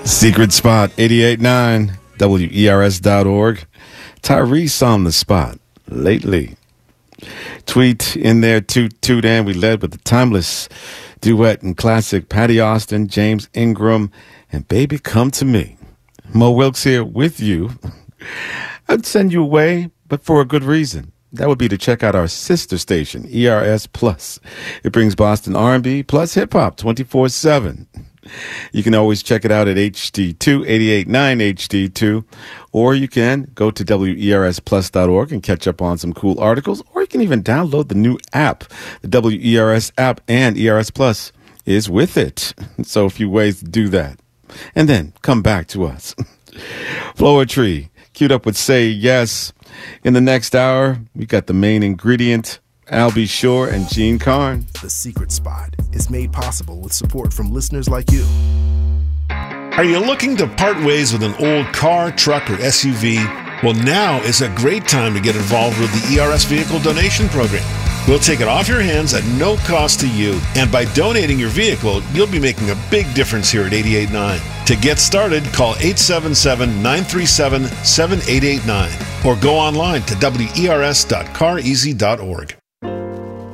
Secret Spot 88.9 WERS.org. Tyrese on the spot lately. Tweet in there, toot, and we led with the timeless duet and classic Patty Austin, James Ingram, and Baby Come to Me. Mo Wilkes here with you. I'd send you away, but for a good reason. That would be to check out our sister station, ERS Plus. It brings Boston R&B plus hip-hop 24/7. You can always check it out at HD2, 88.9 HD2, or you can go to WERSplus.org and catch up on some cool articles, or you can even download the new app. The WERS app and ERS Plus is with it. So a few ways to do that. And then come back to us. Floetry, queued up with Say Yes. In the next hour, we got the main ingredient, Al B. Shore and Gene Carn. The Secret Spot is made possible with support from listeners like you. Are you looking to part ways with an old car, truck, or SUV? Well, now is a great time to get involved with the ERS Vehicle Donation Program. We'll take it off your hands at no cost to you. And by donating your vehicle, you'll be making a big difference here at 88.9. To get started, call 877-937-7889 or go online to wers.careasy.org.